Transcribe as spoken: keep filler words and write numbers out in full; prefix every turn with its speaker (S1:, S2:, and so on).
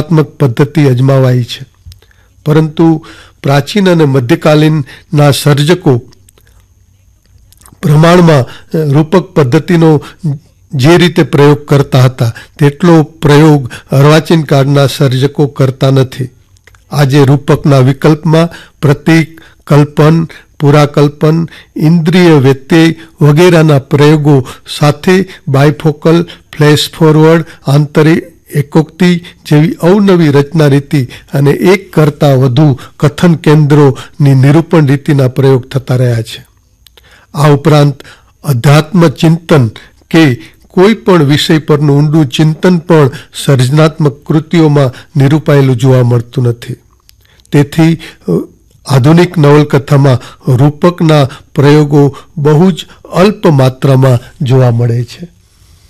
S1: સર્જનાત્મક પદ્ધતિ અજમાવાઈ છે, પરંતુ પ્રાચીન અને મધ્યકાલીનના સર્જકો પ્રમાણમાં રૂપક પદ્ધતિનો જે રીતે પ્રયોગ કરતા હતા તેટલો પ્રયોગ અર્વાચીન કાળના સર્જકો કરતા નથી. આજે રૂપકના વિકલ્પમાં પ્રતીક, કલ્પન, પુરાકલ્પન, ઇન્દ્રિય વ્યત્યય વગેરેના પ્રયોગો સાથે બાયફોકલ, ફ્લેશ ફોરવર્ડ, આંતરિક એકોક્તિ જેવી અવનવી રચના રીતિ અને એક કરતાં વધુ કથન કેન્દ્રોની નિરૂપણ રીતિના પ્રયોગ થતા રહ્યા છે. આ ઉપરાંત અધ્યાત્મ ચિંતન કે કોઈ પણ વિષય પરનું ઊંડું ચિંતન પણ સર્જનાત્મક કૃતિઓમાં નિરૂપાયેલું જોવા મળતું નથી. તેથી આધુનિક નવલકથામાં રૂપકના પ્રયોગો બહુ જ અલ્પ માત્રામાં જોવા મળે છે.